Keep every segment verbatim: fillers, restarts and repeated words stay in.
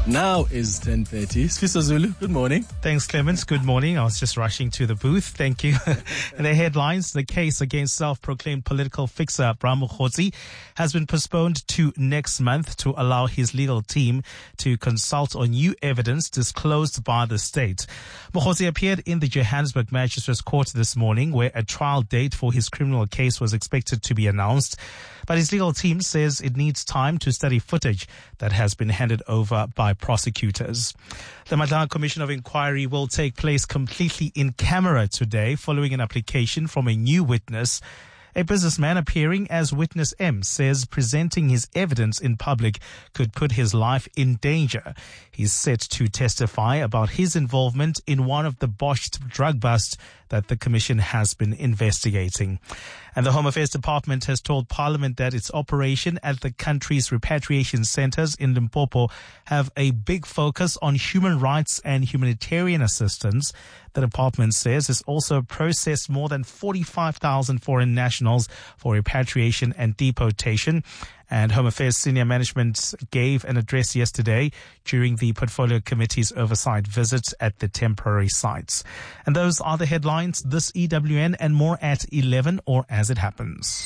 Now is ten thirty. Sfiso Zulu, good morning. Thanks, Clemens. Good morning. I was just rushing to the booth. Thank you. The headlines: the case against self-proclaimed political fixer Bra Mokgotsi has been postponed to next month to allow his legal team to consult on new evidence disclosed by the state. Mokgotsi appeared in the Johannesburg Magistrates Court this morning, where a trial date for his criminal case was expected to be announced. But his legal team says it needs time to study footage that has been handed over by prosecutors. The Madlang Commission of Inquiry will take place completely in camera today following an application from a new witness. A businessman appearing as witness M says presenting his evidence in public could put his life in danger. He's set to testify about his involvement in one of the botched drug busts that the commission has been investigating. And the Home Affairs Department has told Parliament that its operation at the country's repatriation centers in Limpopo have a big focus on human rights and humanitarian assistance. The department says it's also processed more than forty-five thousand foreign nationals for repatriation and deportation. And Home Affairs senior management gave an address yesterday during the Portfolio Committee's oversight visit at the temporary sites. And those are the headlines this E W N, and more at eleven or as it happens.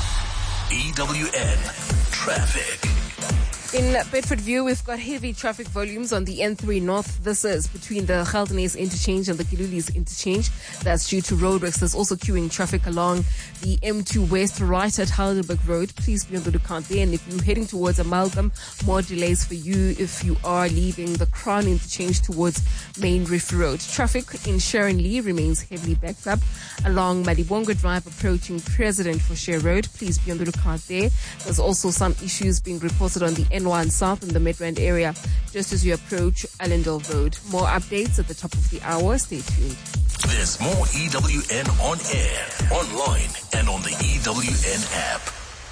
E W N Traffic. In Bedfordview, we've got heavy traffic volumes on the N three North. This is between the Geldenhuys interchange and the Gilulis interchange. That's due to roadworks. There's also queuing traffic along the M two West right at Heidelberg Road. Please be on the lookout there. And if you're heading towards Amalgam, more delays for you if you are leaving the Crown interchange towards Main Reef Road. Traffic in Sharon Lee remains heavily backed up along Malibongo Drive approaching President Fouché Road. Please be on the lookout there. There's also some issues being reported on the N one South in the Midrand area just as you approach Allendale Road. More updates at the top of the hour. Stay tuned. There's more E W N on air, online, and on the E W N app.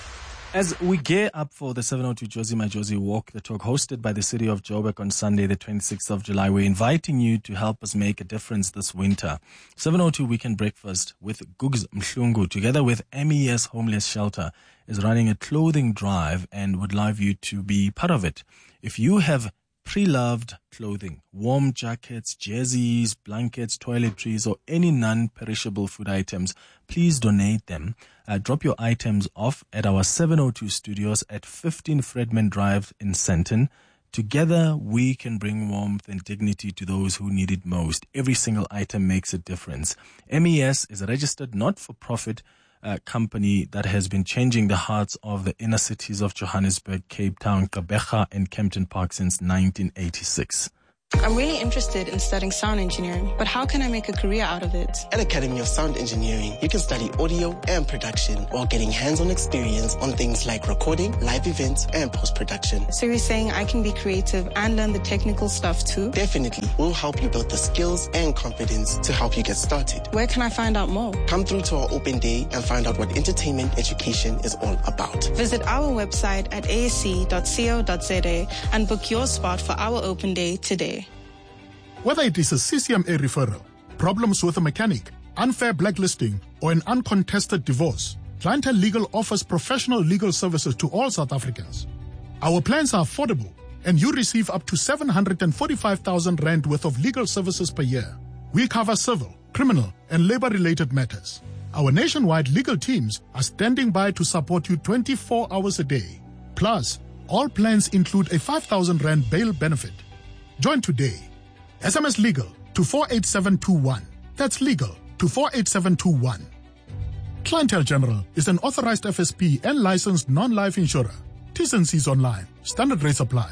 As we gear up for the seven oh two Jozi Majozi Walk the Talk hosted by the city of Joburg on Sunday, the twenty-sixth of July, we're inviting you to help us make a difference this winter. seven oh two Weekend Breakfast with Gugs Mhlungu, together with M E S Homeless Shelter, is running a clothing drive and would love you to be part of it. If you have pre-loved clothing, warm jackets, jerseys, blankets, toiletries, or any non-perishable food items, please donate them. Uh, drop your items off at our seven oh two studios at fifteen Fredman Drive in Sandton. Together, we can bring warmth and dignity to those who need it most. Every single item makes a difference. M E S is a registered not-for-profit uh, company that has been changing the hearts of the inner cities of Johannesburg, Cape Town, Gqeberha, and Kempton Park since nineteen eighty-six. I'm really interested in studying sound engineering, but how can I make a career out of it? At Academy of Sound Engineering, you can study audio and production while getting hands-on experience on things like recording, live events, and post-production. So you're saying I can be creative and learn the technical stuff too? Definitely. We'll help you build the skills and confidence to help you get started. Where can I find out more? Come through to our open day and find out what entertainment education is all about. Visit our website at a s c dot co dot z a and book your spot for our open day today. Whether it is a C C M A referral, problems with a mechanic, unfair blacklisting, or an uncontested divorce, Clientele Legal offers professional legal services to all South Africans. Our plans are affordable, and you receive up to seven hundred forty-five thousand rand worth of legal services per year. We cover civil, criminal, and labor-related matters. Our nationwide legal teams are standing by to support you twenty-four hours a day. Plus, all plans include a five thousand rand bail benefit. Join today. S M S Legal to four eight seven two one. That's legal to four eight seven two one. Clientele General is an authorized F S P and licensed non-life insurer. T's and C's online. Standard rates apply.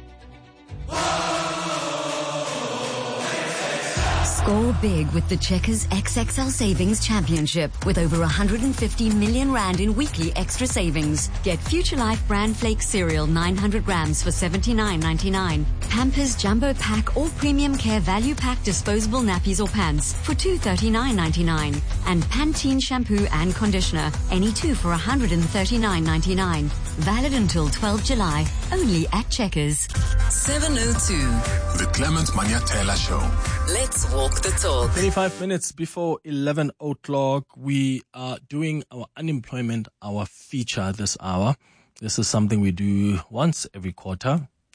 Score big with the Checkers X X L Savings Championship with over one hundred fifty million rand in weekly extra savings. Get Future Life Bran Flake cereal nine hundred grams for seventy-nine ninety-nine. Pampers Jumbo Pack or Premium Care Value Pack disposable nappies or pants for two thirty-nine ninety-nine. And Pantene shampoo and conditioner, any two for one hundred thirty-nine ninety-nine. Valid until twelfth July, only at Checkers. seven oh two. The Clement Manyatela Show. Let's walk the talk. twenty-five minutes before eleven o'clock, we are doing our unemployment hour feature this hour. This is something we do once every quarter.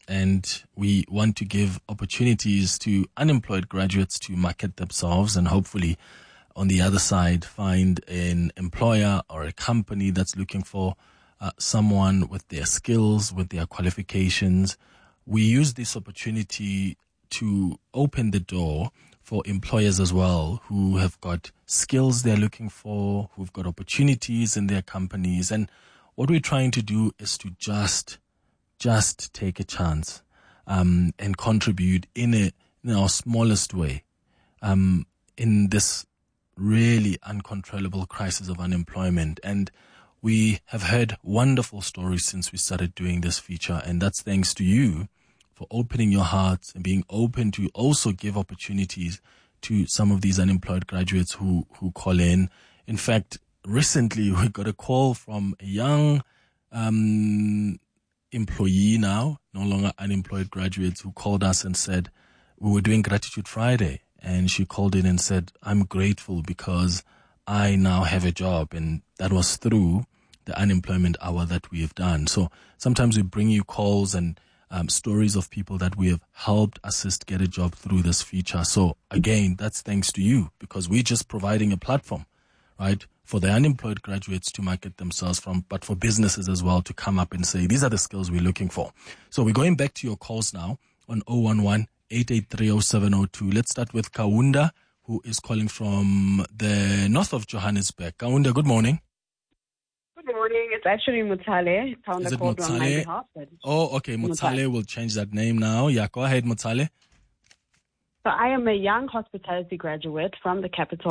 and we want to give opportunities to unemployed graduates to market themselves and hopefully on the other side find an employer or a company that's looking for uh, someone with their skills, with their qualifications. We use this opportunity to open the door for employers as well who have got skills they're looking for, who've got opportunities in their companies. And what we're trying to do is to just, just take a chance, um, and contribute in a, in our smallest way, um, in this really uncontrollable crisis of unemployment. And we have heard wonderful stories since we started doing this feature. And that's thanks to you for opening your hearts and being open to also give opportunities to some of these unemployed graduates who, who call in. In fact, recently we got a call from a young um, employee now, no longer unemployed graduates, who called us and said, we were doing Gratitude Friday. And she called in and said, I'm grateful because I now have a job. And that was through the unemployment hour that we have done. So sometimes we bring you calls and Um, stories of people that we have helped assist get a job through this feature. So again, that's thanks to you, because we're just providing a platform, right, for the unemployed graduates to market themselves from, but for businesses as well to come up and say, these are the skills we're looking for. So we're going back to your calls now on zero one one, eight eight three, zero seven zero two. Let's start with Kaunda, who is calling from the north of Johannesburg. Kaunda, good morning. Good morning. It's actually Mutale. Is it Mutale? Oh, okay. Mutale will change that name now. Yeah, go ahead, Mutale. So I am a young hospitality graduate from the capital.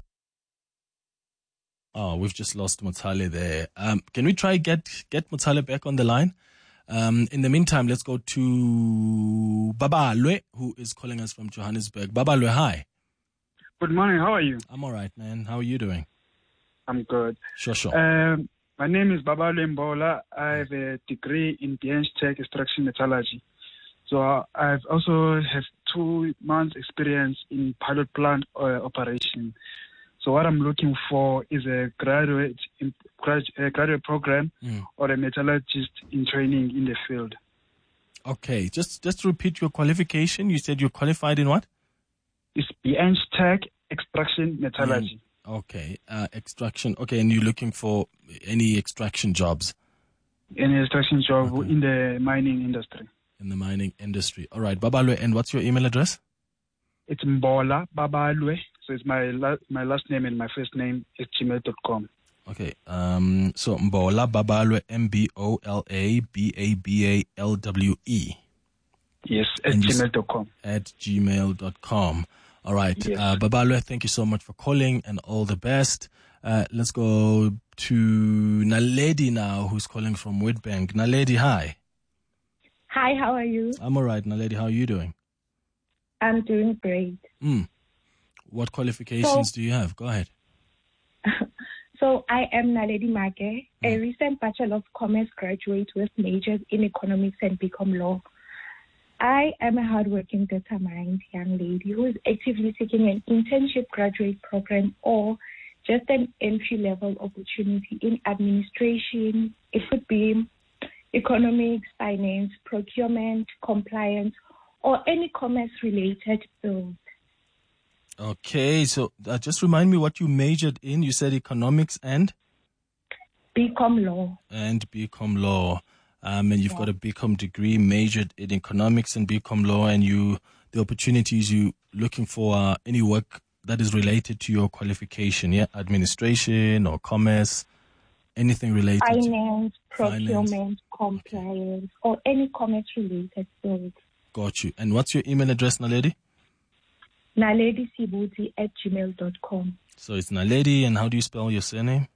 Oh, we've just lost Mutale there. Um, can we try get get Mutale back on the line? Um, in the meantime, let's go to Babalwe, who is calling us from Johannesburg. Babalwe, hi. Good morning. How are you? I'm all right, man. How are you doing? I'm good. Sure, sure. Um, My name is Babalwe Mbola. I have a degree in B H Tech Extraction Metallurgy. So uh, I've also have two months experience in pilot plant uh, operation. So what I'm looking for is a graduate in, a graduate program mm. or a metallurgist in training in the field. Okay, just just repeat your qualification. You said you're qualified in what? It's B H Tech Extraction Metallurgy. Mm. Okay, uh, extraction. Okay, and you're looking for any extraction jobs? Any extraction job okay. in the mining industry. In the mining industry. All right, Babalwe, and what's your email address? It's Mbola Babalwe. So it's my la- my last name and my first name at gmail dot com. Okay, um, so Mbola Babalwe, M B O L A B A B A L W E. Yes, at gmail dot com. At gmail dot com. All right. Yes. Uh, Babalwe, thank you so much for calling and all the best. Uh, let's go to Naledi now, who's calling from Witbank. Naledi, hi. Hi, how are you? I'm all right. Naledi, how are you doing? I'm doing great. Mm. What qualifications so, do you have? Go ahead. So I am Naledi Make, mm. a recent Bachelor of Commerce graduate with majors in economics and BCom law. I am a hardworking, determined young lady who is actively seeking an internship graduate program or just an entry-level opportunity in administration. It could be economics, finance, procurement, compliance, or any commerce-related field. Okay, so uh, just remind me what you majored in. You said economics and? BCom law. And BCom law. Um, and you've yeah. got a BCom degree, majored in economics and BCom law, and you the opportunities you looking for are any work that is related to your qualification, yeah, administration or commerce, anything related finance, to procurement, finance. compliance, okay. or any commerce-related field. Got you. And what's your email address, Naledi? Naledi Sibuti at gmail dot com. So it's Naledi, and how do you spell your surname?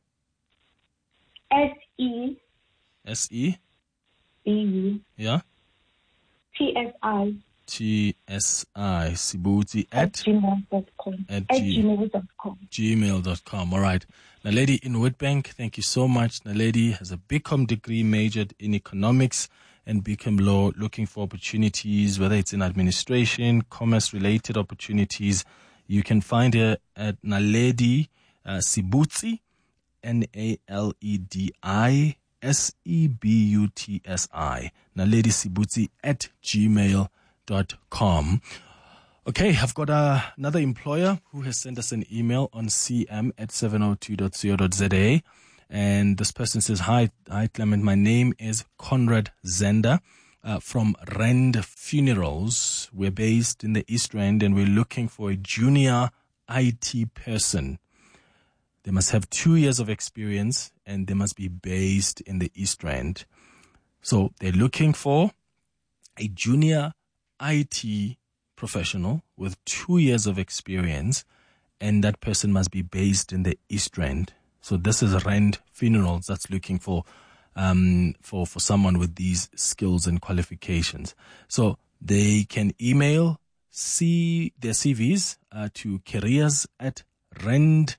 S E. S E. B U. Yeah. T S I. T S I. Sibuti at, at gmail dot com. At, at G- gmail dot com. gmail dot com. All right. Naledi in Witbank, thank you so much. Naledi has a BCom degree, majored in economics and BCom law, looking for opportunities, whether it's in administration, commerce-related opportunities. You can find her at Naledi uh, Sibuti, N A L E D I, S E B U T S I, Naledi Sibutsi at gmail dot com. Okay, I've got uh, another employer who has sent us an email on c m at seven oh two dot co dot z a. And this person says, Hi, hi Clement, my name is Conrad Zender uh, from Rand Funerals. We're based in the East Rand and we're looking for a junior I T person. They must have two years of experience and they must be based in the East Rand. So they're looking for a junior I T professional with two years of experience, and that person must be based in the East Rand. So this is Rand Funerals that's looking for um, for for someone with these skills and qualifications. So they can email C their C Vs uh, to careers at rand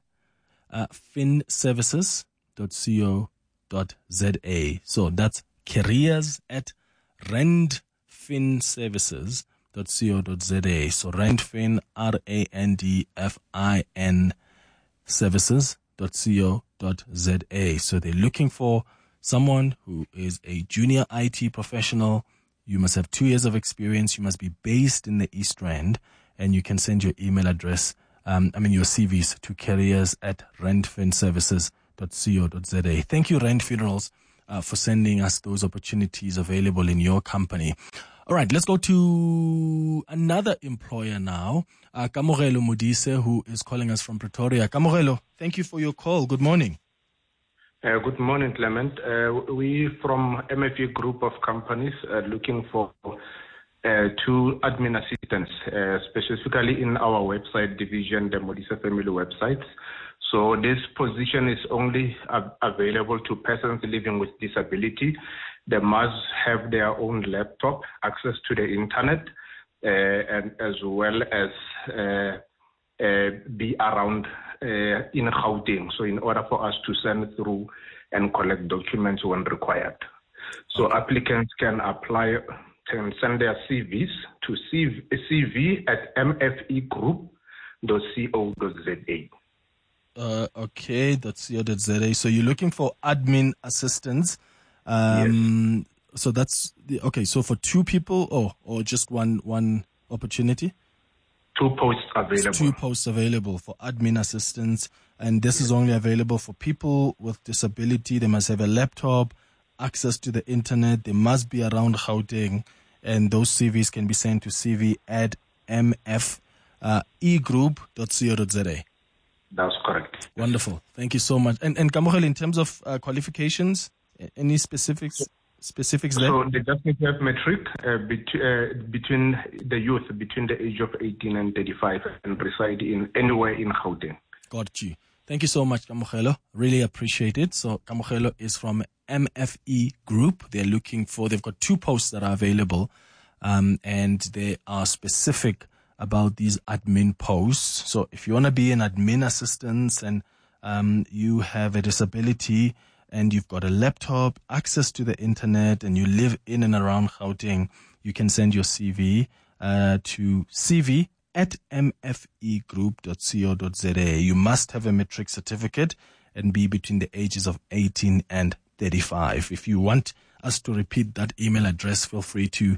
fin services dot co dot z a. So that's careers at rand fin services dot co dot z a. So Randfin, R A N D F I N services dot co dot z a. So they're looking for someone who is a junior I T professional. You must have two years of experience. You must be based in the East Rand, and you can send your email address, um, I mean your C Vs to careers at randfin services dot co dot z a. Thank you, Rand Funerals, uh, for sending us those opportunities available in your company. All right, let's go to another employer now, uh, Kamogelo Modise, who is calling us from Pretoria. Kamogelo, thank you for your call. Good morning. Uh, good morning, Clement. Uh, we from M F E Group of Companies are looking for uh, two admin assistants, uh, specifically in our website division, the Modise family websites. So this position is only uh, available to persons living with disability. They must have their own laptop, access to the internet, uh, and as well as uh, uh, be around uh, in Gauteng. So in order for us to send through and collect documents when required. So okay. Applicants can apply, can send their C Vs to C V at m f e group dot co dot z a. Uh, okay, .co dot z a. So you're looking for admin assistants. Um, yes. So that's the, okay. So for two people, or or just one one opportunity. Two posts available. Two posts available for admin assistants, and this yes. is only available for people with disability. They must have a laptop, access to the internet. They must be around Gauteng, and those C Vs can be sent to c v at m f e group dot co dot z a. That's correct. Wonderful. Thank you so much. And and Kamogelo, in terms of uh, qualifications. Any specifics specifics there? So they just need to have metric uh, bet- uh, between the youth, between the age of eighteen and thirty-five, and reside in anywhere in Gauteng. Got you. Thank you so much, Kamogelo. Really appreciate it. So Kamogelo is from M F E Group. They're looking for, they've got two posts that are available, um, and they are specific about these admin posts. So if you want to be an admin assistant and um, you have a disability, and you've got a laptop, access to the internet, and you live in and around Gauteng, you can send your C V uh, to c v at m f e group dot co dot z a. You must have a matric certificate and be between the ages of eighteen and thirty-five. If you want us to repeat that email address, feel free to